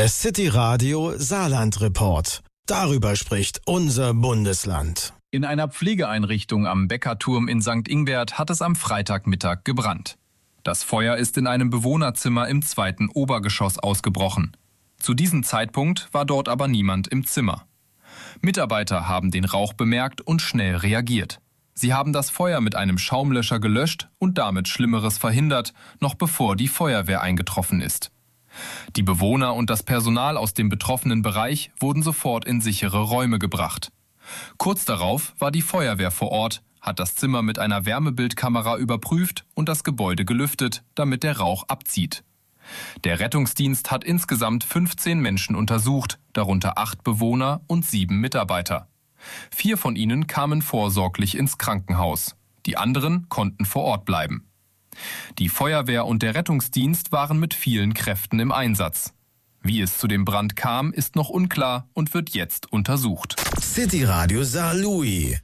Der City Radio Saarland Report. Darüber spricht unser Bundesland. In einer Pflegeeinrichtung am Beckerturm in St. Ingbert hat es am Freitagmittag gebrannt. Das Feuer ist in einem Bewohnerzimmer im 2. Obergeschoss ausgebrochen. Zu diesem Zeitpunkt war dort aber niemand im Zimmer. Mitarbeiter haben den Rauch bemerkt und schnell reagiert. Sie haben das Feuer mit einem Schaumlöscher gelöscht und damit Schlimmeres verhindert, noch bevor die Feuerwehr eingetroffen ist. Die Bewohner und das Personal aus dem betroffenen Bereich wurden sofort in sichere Räume gebracht. Kurz darauf war die Feuerwehr vor Ort, hat das Zimmer mit einer Wärmebildkamera überprüft und das Gebäude gelüftet, damit der Rauch abzieht. Der Rettungsdienst hat insgesamt 15 Menschen untersucht, darunter 8 Bewohner und 7 Mitarbeiter. 4 von ihnen kamen vorsorglich ins Krankenhaus. Die anderen konnten vor Ort bleiben. Die Feuerwehr und der Rettungsdienst waren mit vielen Kräften im Einsatz. Wie es zu dem Brand kam, ist noch unklar und wird jetzt untersucht. City Radio Saarlouis.